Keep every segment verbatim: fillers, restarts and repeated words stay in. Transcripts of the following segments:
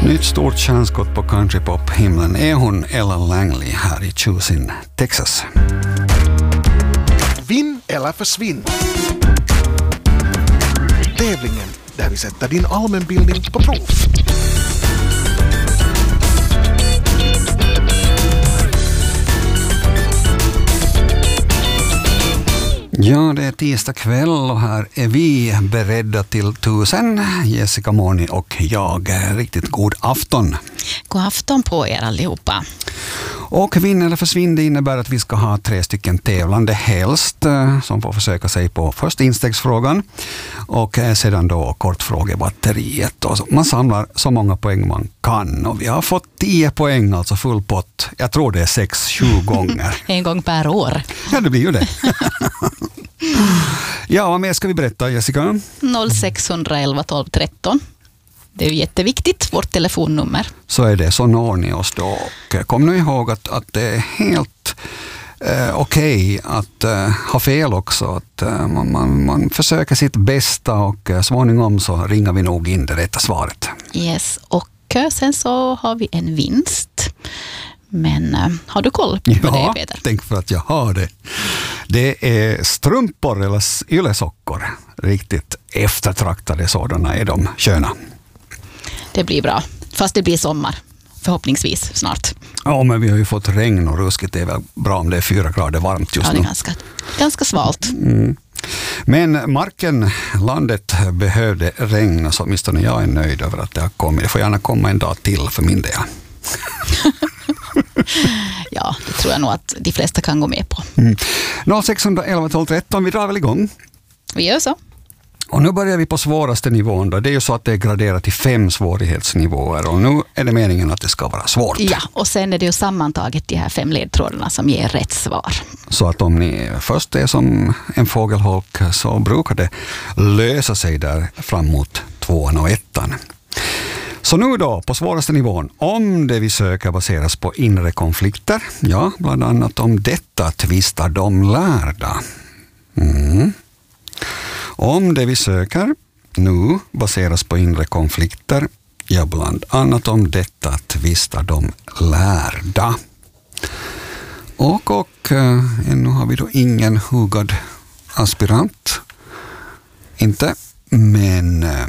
Nytt stort kärnskott på countrypop-himlen är hon Ella Langley här i Choosing, Texas. Vinn eller försvinn. Tävlingen där vi sätter din allmänbildning på prov. Ja, det är tisdag kväll och här är vi beredda till tusen. Jessica Moni och jag. Riktigt god afton. God afton på er allihopa. Och vinn eller försvinn, det innebär att vi ska ha tre stycken tävlande helst som får försöka sig på först instegsfrågan och sedan då kortfrågebatteriet. Och man samlar så många poäng man kan och vi har fått tio poäng, alltså full pott. Jag tror det är sex, sju gånger. En gång per år. Ja, det blir ju det. Ja, vad mer ska vi berätta, Jessica? noll sex ett ett tolv tretton. Det är ju jätteviktigt, vårt telefonnummer. Så är det, så når ni oss då. Och kom nu ihåg att, att det är helt eh, okej okay att eh, ha fel också. Att eh, man, man, man försöker sitt bästa och eh, småningom så ringer vi nog in det rätta svaret. Yes, och eh, sen så har vi en vinst. Men äh, har du koll på ja, det, Peter? Tänk för att jag har det. Det är strumpor eller yllesockor. Riktigt eftertraktade sådana är de sköna. Det blir bra. Fast det blir sommar. Förhoppningsvis snart. Ja, men vi har ju fått regn och ruskigt. Det är väl bra om det är fyra grader varmt just ja, nu. Ja, det är ganska, ganska svalt. Mm. Men marken, landet behövde regn, så åtminstone jag är nöjd över att det har kommit. Det får gärna komma en dag till för min del. Ja, det tror jag nog att de flesta kan gå med på. Mm. noll sex ett ett tolv tretton, vi drar väl igång. Vi gör så. Och nu börjar vi på svåraste nivån då. Det är ju så att det är graderat till fem svårighetsnivåer och nu är det meningen att det ska vara svårt. Ja, och sen är det ju sammantaget de här fem ledtrådarna som ger rätt svar. Så att om ni först är som en fågelholk så brukar det lösa sig där fram mot tvåan och ettan. Så nu då, på svåraste nivån, om det vi söker baseras på inre konflikter, ja, bland annat om detta tvistar de lärda. Mm. Om det vi söker nu baseras på inre konflikter, ja, bland annat om detta tvistar de lärda. Och, och äh, ännu har vi då ingen hugad aspirant. Inte, men äh,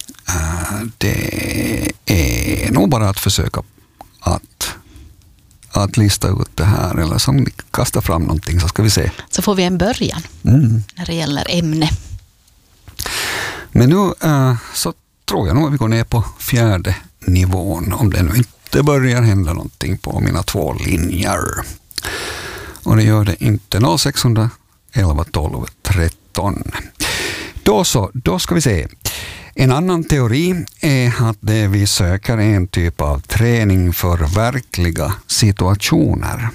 det är nog bara att försöka att, att lista ut det här eller som kasta fram någonting, så ska vi se. Så får vi en början mm. när det gäller ämne. Men nu äh, så tror jag nog att vi går ner på fjärde nivån om det nu inte börjar hända någonting på mina två linjer. Och det gör det inte. noll sex ett ett tolv tretton. Då så, då ska vi se. En annan teori är att det vi söker är en typ av träning för verkliga situationer.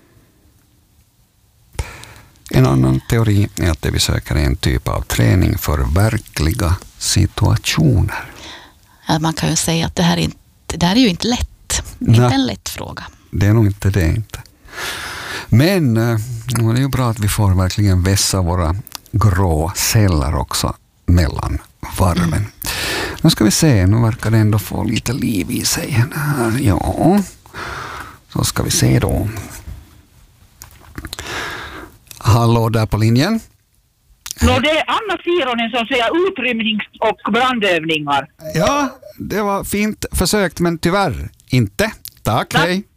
En annan teori är att det vi söker är en typ av träning för verkliga situationer. Ja, man kan ju säga att det här är, inte, det här är ju inte lätt. Det är inte en lätt fråga. Det är nog inte det. Inte. Men det är ju bra att vi får verkligen vässa våra grå celler också mellan varven. Mm. Nu ska vi se, nu verkar det ändå få lite liv i sig här. Ja, så ska vi se då. Hallå där på linjen. No, det är Anna Sironen som säger utrymnings- och brandövningar. Ja, det var fint försökt men tyvärr inte. Tack, Tack. hej.